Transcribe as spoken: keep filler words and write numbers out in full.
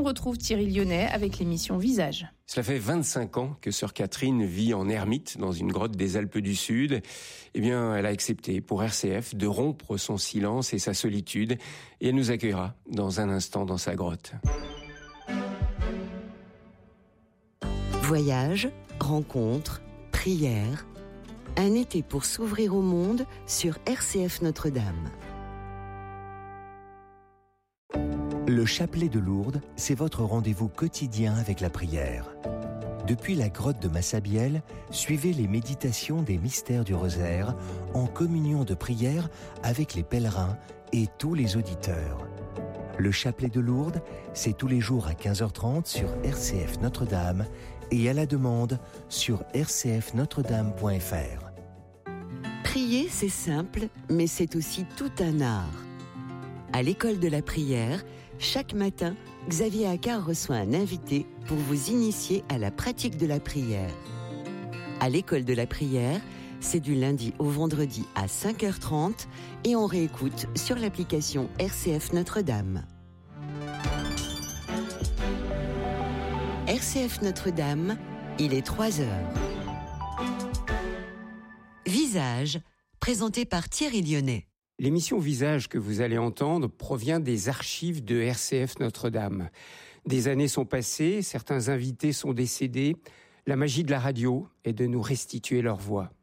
retrouve Thierry Lyonnais avec l'émission Visage. Cela fait vingt-cinq ans que sœur Catherine vit en ermite dans une grotte des Alpes du Sud. Eh bien, elle a accepté pour R C F de rompre son silence et sa solitude. Et elle nous accueillera dans un instant dans sa grotte. Voyage, rencontres, prières. Un été pour s'ouvrir au monde sur R C F Notre-Dame. Le chapelet de Lourdes, c'est votre rendez-vous quotidien avec la prière. Depuis la grotte de Massabielle, suivez les méditations des mystères du rosaire en communion de prière avec les pèlerins et tous les auditeurs. Le chapelet de Lourdes, c'est tous les jours à quinze heures trente sur R C F Notre-Dame et à la demande sur r c f notre dame point f r. Prier, c'est simple, mais c'est aussi tout un art. À l'école de la prière, chaque matin, Xavier Accard reçoit un invité pour vous initier à la pratique de la prière. À l'école de la prière, c'est du lundi au vendredi à cinq heures trente et on réécoute sur l'application R C F Notre-Dame. R C F Notre-Dame, il est trois heures. Visage, présenté par Thierry Lyonnais. L'émission Visage que vous allez entendre provient des archives de R C F Notre-Dame. Des années sont passées, certains invités sont décédés. La magie de la radio est de nous restituer leur voix.